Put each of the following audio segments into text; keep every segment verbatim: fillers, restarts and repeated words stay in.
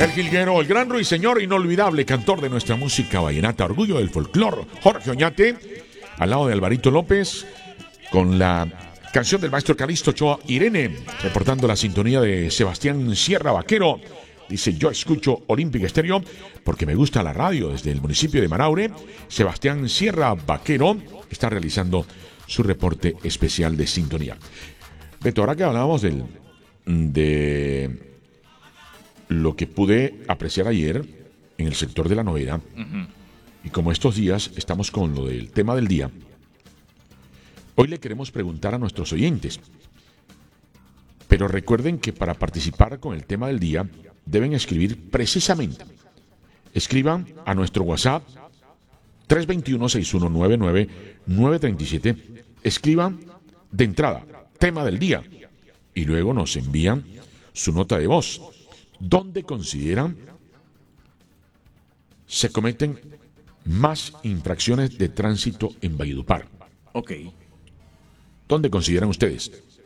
El jilguero, el gran ruiseñor, inolvidable cantor de nuestra música vallenata, orgullo del folclor, Jorge Oñate, al lado de Alvarito López, con la canción del maestro Calixto Ochoa, Irene, reportando la sintonía de Sebastián Sierra Vaquero. Dice, yo escucho Olímpica Estéreo porque me gusta la radio desde el municipio de Manaure. Sebastián Sierra Vaquero está realizando su reporte especial de sintonía. Beto, ahora que hablábamos del, de lo que pude apreciar ayer en el sector de la novela, uh-huh. y como estos días estamos con lo del tema del día, hoy le queremos preguntar a nuestros oyentes. Pero recuerden que para participar con el tema del día deben escribir precisamente. Escriban a nuestro WhatsApp tres dos uno, seis uno nueve nueve, nueve tres siete. Escriban de entrada, tema del día, y luego nos envían su nota de voz, donde consideran se cometen más infracciones de tránsito en Valledupar. Ok. ¿Dónde consideran ustedes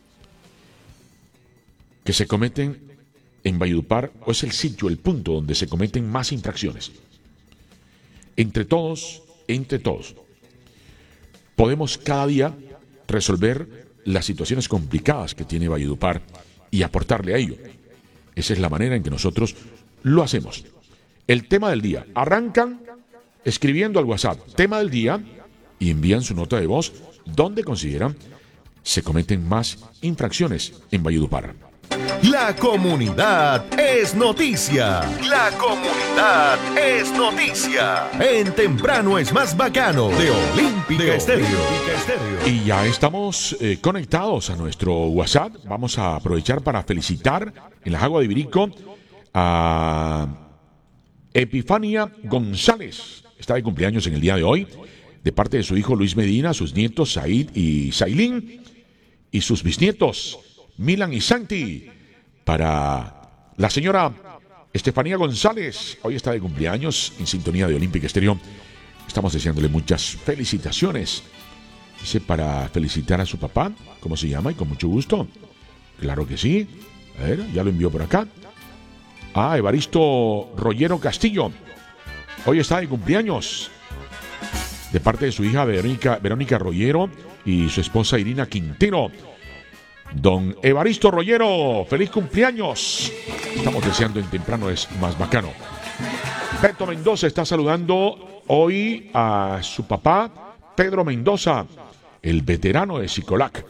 que se cometen en Valledupar, o es el sitio, el punto donde se cometen más infracciones? Entre todos, entre todos, podemos cada día resolver las situaciones complicadas que tiene Valledupar y aportarle a ello. Esa es la manera en que nosotros lo hacemos. El tema del día. Arrancan escribiendo al WhatsApp tema del día y envían su nota de voz donde consideran se cometen más infracciones en Valledupar. La comunidad es noticia. La comunidad es noticia. En Temprano es más bacano de Olímpica Estéreo. Y ya estamos eh, conectados a nuestro WhatsApp. Vamos a aprovechar para felicitar en la Jagua de Ibirico a Epifania González. Está de cumpleaños en el día de hoy, de parte de su hijo Luis Medina, sus nietos Said y Sailín, y sus bisnietos Milan y Santi. Para la señora Estefanía González, hoy está de cumpleaños en sintonía de Olímpica Estéreo. Estamos deseándole muchas felicitaciones. Dice, para felicitar a su papá, ¿cómo se llama? Y con mucho gusto. Claro que sí. A ver, ya lo envió por acá. Ah, Evaristo Rollero Castillo. Hoy está de cumpleaños. De parte de su hija Verónica, Verónica Rollero y su esposa Irina Quintero. Don Evaristo Rollero, feliz cumpleaños. Estamos deseando en Temprano es más bacano. Beto Mendoza está saludando hoy a su papá, Pedro Mendoza, el veterano de Sicolac.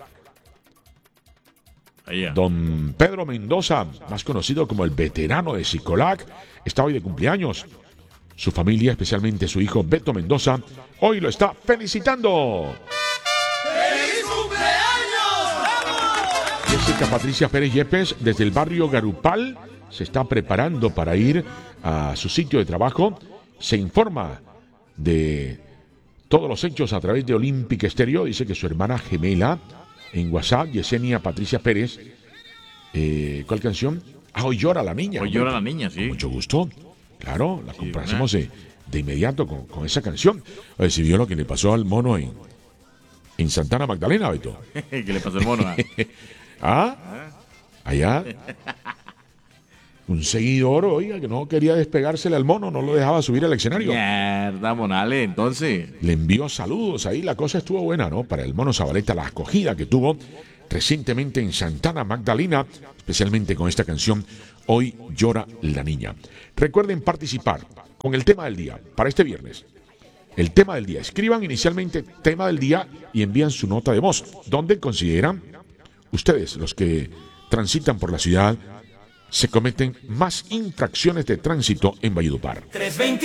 Allá. Don Pedro Mendoza, más conocido como el veterano de Sicolac, está hoy de cumpleaños. Su familia, especialmente su hijo Beto Mendoza, hoy lo está felicitando. Jessica Patricia Pérez Yepes, desde el barrio Garupal, se está preparando para ir a su sitio de trabajo. Se informa de todos los hechos a través de Olímpica Estéreo. Dice que su hermana gemela en WhatsApp, Yesenia Patricia Pérez, eh, ¿cuál canción? Ah, Hoy llora la niña. Hoy llora la niña, sí. Con mucho gusto. Claro, la sí, compramos de, de inmediato con, con esa canción. A ver si vio lo que le pasó al mono en, en Santana Magdalena, Beto. ¿Qué le pasó al mono? ¿Ah? Allá un seguidor, oiga, que no quería despegársele al mono, no lo dejaba subir al escenario. Mierda, Monale, entonces. Le envió saludos ahí, la cosa estuvo buena, ¿no? Para el mono Zabaleta, la acogida que tuvo recientemente en Santana Magdalena, especialmente con esta canción, Hoy llora la niña. Recuerden participar con el tema del día para este viernes. El tema del día. Escriban inicialmente tema del día y envían su nota de voz, donde consideran ustedes, los que transitan por la ciudad, se cometen más infracciones de tránsito en Valledupar. tres veinte